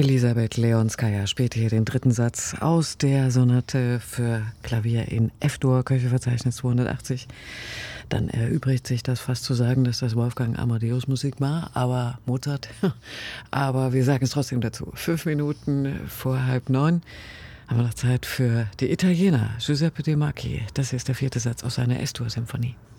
Elisabeth Leonskaja spielt hier den dritten Satz aus der Sonate für Klavier in F-Dur, Köchelverzeichnis 280. Dann erübrigt sich das fast zu sagen, dass das Wolfgang Amadeus Musik war, aber Mozart. Aber wir sagen es trotzdem dazu. 5 Minuten vor 8:30 haben wir noch Zeit für die Italiener, Giuseppe De Macchi. Das ist der vierte Satz aus seiner S-Dur-Symphonie.